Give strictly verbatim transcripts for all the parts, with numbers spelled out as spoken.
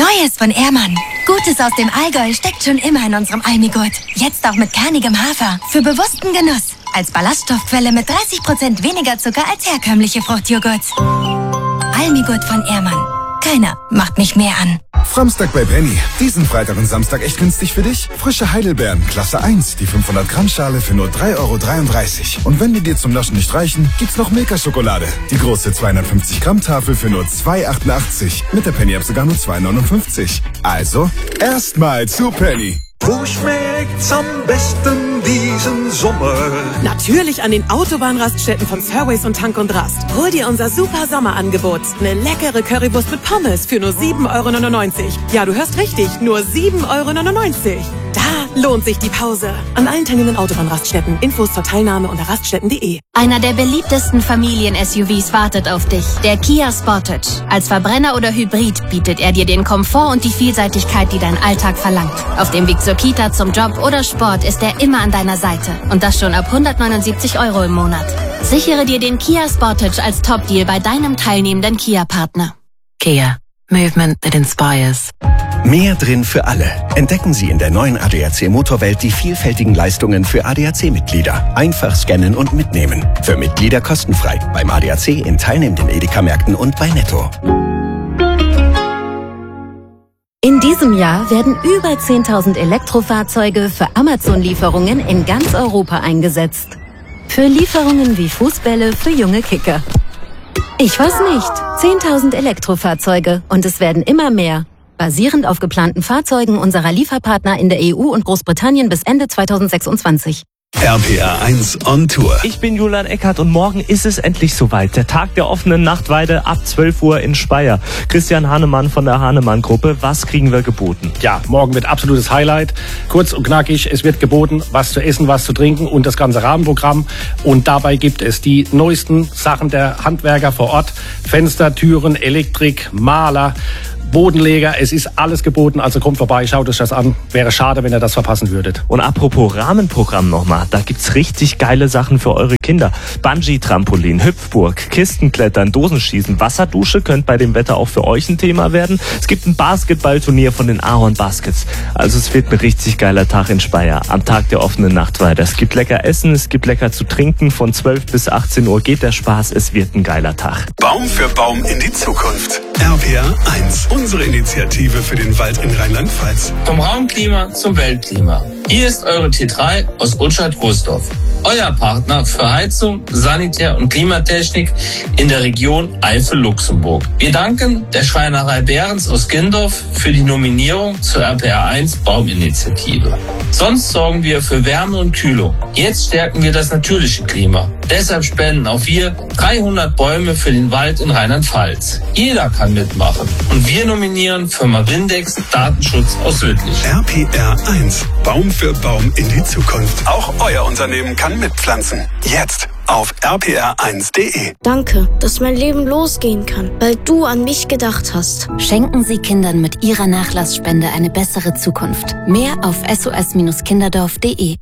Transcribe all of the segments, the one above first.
Neues von Ehrmann. Gutes aus dem Allgäu steckt schon immer in unserem Almigurt. Jetzt auch mit kernigem Hafer. Für bewussten Genuss. Als Ballaststoffquelle mit dreißig Prozent weniger Zucker als herkömmliche Fruchtjoghurts. Almigurt von Ehrmann. Keiner macht mich mehr an. Framstag bei Penny. Diesen Freitag und Samstag echt günstig für dich? Frische Heidelbeeren, Klasse eins, die fünfhundert Gramm Schale für nur drei Euro dreiunddreißig. Und wenn die dir zum Naschen nicht reichen, gibt's noch Milka-Schokolade. Die große zweihundertfünfzig Gramm Tafel für nur zwei Euro achtundachtzig. Mit der Penny-App sogar nur zwei Euro neunundfünfzig. Also, erstmal zu Penny. Wo schmeckt's am besten diesen Sommer? Natürlich an den Autobahnraststätten von Fairways und Tank und Rast. Hol dir unser super Sommerangebot. Eine leckere Currywurst mit Pommes für nur sieben Euro neunundneunzig. Ja, du hörst richtig, nur sieben Euro neunundneunzig. Da lohnt sich die Pause. An allen teilnehmenden Autobahnraststätten. Infos zur Teilnahme unter raststätten punkt de. Einer der beliebtesten Familien-S U Vs wartet auf dich. Der Kia Sportage. Als Verbrenner oder Hybrid bietet er dir den Komfort und die Vielseitigkeit, die dein Alltag verlangt. Auf dem Weg zur Kita, zum Job oder Sport ist er immer an deiner Seite. Und das schon ab hundertneunundsiebzig Euro im Monat. Sichere dir den Kia Sportage als Top-Deal bei deinem teilnehmenden Kia-Partner. Kia. Movement that inspires. Mehr drin für alle. Entdecken Sie in der neuen A D A C Motorwelt die vielfältigen Leistungen für A D A C-Mitglieder. Einfach scannen und mitnehmen. Für Mitglieder kostenfrei. Beim A D A C in teilnehmenden Edeka-Märkten und bei Netto. In diesem Jahr werden über zehntausend Elektrofahrzeuge für Amazon-Lieferungen in ganz Europa eingesetzt. Für Lieferungen wie Fußbälle für junge Kicker. Ich weiß nicht. zehntausend Elektrofahrzeuge und es werden immer mehr. Basierend auf geplanten Fahrzeugen unserer Lieferpartner in der E U und Großbritannien bis Ende zweitausendsechsundzwanzig. R P R eins on Tour. Ich bin Julian Eckhardt und morgen ist es endlich soweit. Der Tag der offenen Nachtweide ab zwölf Uhr in Speyer. Christian Hahnemann von der Hahnemann-Gruppe. Was kriegen wir geboten? Ja, morgen wird absolutes Highlight. Kurz und knackig, es wird geboten, was zu essen, was zu trinken und das ganze Rahmenprogramm. Und dabei gibt es die neuesten Sachen der Handwerker vor Ort. Fenster, Türen, Elektrik, Maler, Bodenleger, es ist alles geboten, also kommt vorbei, schaut euch das an. Wäre schade, wenn ihr das verpassen würdet. Und apropos Rahmenprogramm nochmal, da gibt's richtig geile Sachen für eure Kinder. Bungee-Trampolin, Hüpfburg, Kistenklettern, Dosenschießen, Wasserdusche könnte bei dem Wetter auch für euch ein Thema werden. Es gibt ein Basketballturnier von den Ahorn Baskets. Also es wird ein richtig geiler Tag in Speyer, am Tag der offenen Nachtweide. Es gibt lecker Essen, es gibt lecker zu trinken. Von zwölf bis achtzehn Uhr geht der Spaß, es wird ein geiler Tag. Baum für Baum in die Zukunft. R P R eins. Unsere Initiative für den Wald in Rheinland-Pfalz. Vom Raumklima zum Weltklima. Hier ist eure T drei aus Rutscheid-Großdorf. Euer Partner für Heizung, Sanitär- und Klimatechnik in der Region Eifel-Luxemburg. Wir danken der Schreinerei Behrens aus Gindorf für die Nominierung zur R P R eins Bauminitiative. Sonst sorgen wir für Wärme und Kühlung. Jetzt stärken wir das natürliche Klima. Deshalb spenden auch wir dreihundert Bäume für den Wald in Rheinland-Pfalz. Jeder kann mitmachen. Und wir nominieren Firma Windex Datenschutz aus Südlich. R P R eins. Baum für Baum in die Zukunft. Auch euer Unternehmen kann mitpflanzen. Jetzt auf r p r eins punkt de. Danke, dass mein Leben losgehen kann, weil du an mich gedacht hast. Schenken Sie Kindern mit Ihrer Nachlassspende eine bessere Zukunft. Mehr auf s o s kinderdorf punkt de.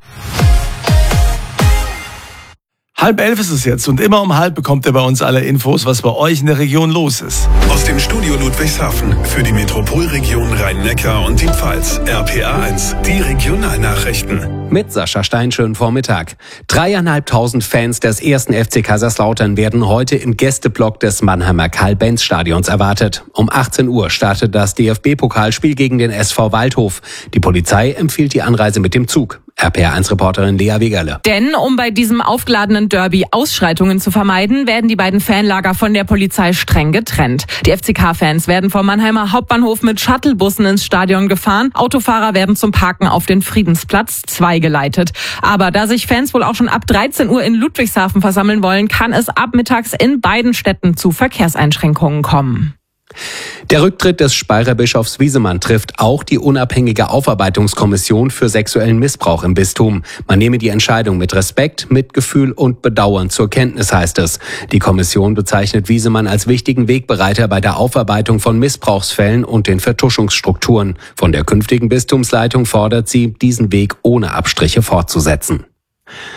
Halb elf ist es jetzt und immer um halb bekommt ihr bei uns alle Infos, was bei euch in der Region los ist. Aus dem Studio Ludwigshafen für die Metropolregion Rhein-Neckar und die Pfalz. R P R eins, die Regionalnachrichten. Mit Sascha Stein, schönen Vormittag. Dreieinhalbtausend Fans des ersten F C Kaiserslautern werden heute im Gästeblock des Mannheimer Karl-Benz-Stadions erwartet. Um achtzehn Uhr startet das D F B-Pokalspiel gegen den S V Waldhof. Die Polizei empfiehlt die Anreise mit dem Zug. R P R eins-Reporterin Lea Wegerle. Denn um bei diesem aufgeladenen Derby Ausschreitungen zu vermeiden, werden die beiden Fanlager von der Polizei streng getrennt. Die F C K-Fans werden vom Mannheimer Hauptbahnhof mit Shuttlebussen ins Stadion gefahren. Autofahrer werden zum Parken auf den Friedensplatz zwei geleitet. Aber da sich Fans wohl auch schon ab dreizehn Uhr in Ludwigshafen versammeln wollen, kann es ab mittags in beiden Städten zu Verkehrseinschränkungen kommen. Der Rücktritt des Speyerer Bischofs Wiesemann trifft auch die unabhängige Aufarbeitungskommission für sexuellen Missbrauch im Bistum. Man nehme die Entscheidung mit Respekt, Mitgefühl und Bedauern zur Kenntnis, heißt es. Die Kommission bezeichnet Wiesemann als wichtigen Wegbereiter bei der Aufarbeitung von Missbrauchsfällen und den Vertuschungsstrukturen. Von der künftigen Bistumsleitung fordert sie, diesen Weg ohne Abstriche fortzusetzen.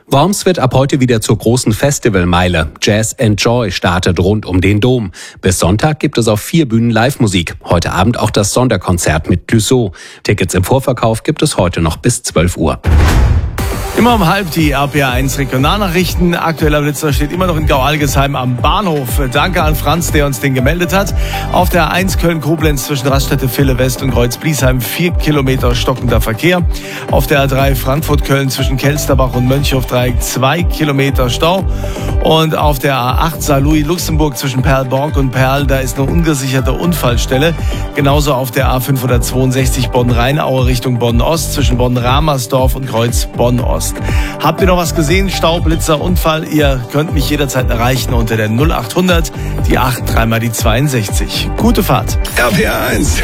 Worms wird ab heute wieder zur großen Festivalmeile. Jazz and Joy startet rund um den Dom. Bis Sonntag gibt es auf vier Bühnen Live-Musik. Heute Abend auch das Sonderkonzert mit Clouseau. Tickets im Vorverkauf gibt es heute noch bis zwölf Uhr. Immer um halb die R P R eins Regionalnachrichten. Aktueller Blitzer steht immer noch in Gau-Algesheim am Bahnhof. Danke an Franz, der uns den gemeldet hat. Auf der A eins Köln-Koblenz zwischen Raststätte Ville West und Kreuz-Bliesheim vier Kilometer stockender Verkehr. Auf der A drei Frankfurt-Köln zwischen Kelsterbach und Mönchhof-Dreieck zwei Kilometer Stau. Und auf der A acht Saarlouis-Luxemburg zwischen Perl-Borg und Perl, da ist eine ungesicherte Unfallstelle. Genauso auf der A fünfhundertzweiundsechzig Bonn-Rheinaue Richtung Bonn-Ost zwischen Bonn-Ramersdorf und Kreuz-Bonn-Ost. Habt ihr noch was gesehen? Stau, Blitzer, Unfall? Ihr könnt mich jederzeit erreichen unter der null acht hundert, die acht, dreimal die zweiundsechzig. Gute Fahrt. R P R eins.